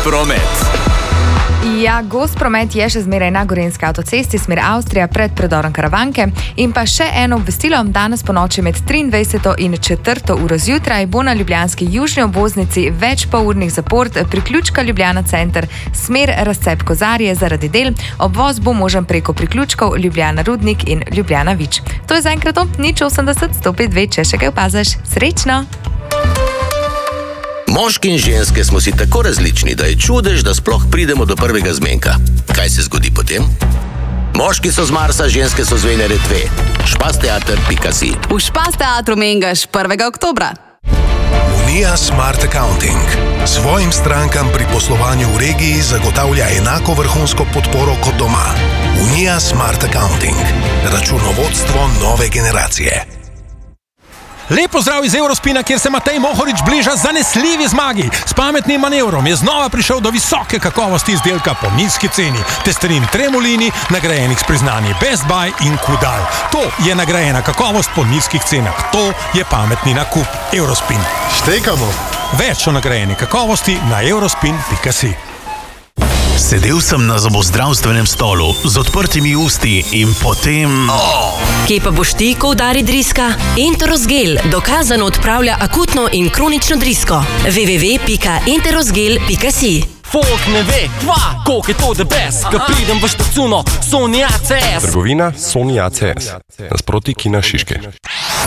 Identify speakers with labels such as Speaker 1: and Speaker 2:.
Speaker 1: promet.
Speaker 2: Ja, gost promet je še zmeraj na Gorenjski avtocesti smer Avstrija pred predorom Karavanke. In pa še eno obvestilo, danes po noči med 23. in 4. uro zjutraj bo na ljubljanski južni obvoznici več polurnih zapor priključka Ljubljana center smer razcep Kozarje zaradi del. Obvoz bo možen preko priključkov Ljubljana Rudnik in Ljubljana Vič. To je zaenkrat to, 080 152, če še kaj opaziš. Srečno!
Speaker 3: Moški in ženske smo si tako različni, da je čudež, da sploh pridemo do prvega zmenka. Kaj se zgodi potem? Moški so z Marsa, ženske so z Venere 2. Špasteater.si.
Speaker 4: V Špasteatru mengaš 1. oktobra.
Speaker 5: Unija Smart Accounting svojim strankam pri poslovanju v regiji zagotavlja enako vrhunsko podporo kot doma. Unija Smart Accounting. Računovodstvo nove generacije.
Speaker 6: Lep pozdrav iz Eurospina, kjer se Matej Mohorič bliža zanesljivi zmagi. S pametnim manevrom je znova prišel do visoke kakovosti izdelka po nizki ceni. Testerin Tremolini, nagrajenih s priznanji Best Buy in Kudal. To je nagrajena kakovost po nizkih cenah. To je pametni nakup. Eurospin.
Speaker 7: Štekamo.
Speaker 6: Več o nagrajeni kakovosti na eurospin.si.
Speaker 7: Sedel sem na zobozdravstvenem stolu z odprtimi usti in potem...
Speaker 8: Kje pa boš ti, ko udari driska? Enterosgel dokazano odpravlja akutno in kronično drisko. www.enterosgel.si.
Speaker 9: Folk ne ve, koliko je to the best, ko pridem v štacuno Sony ACS.
Speaker 10: Trgovina Sony ACS. Nasproti Kina Šiške.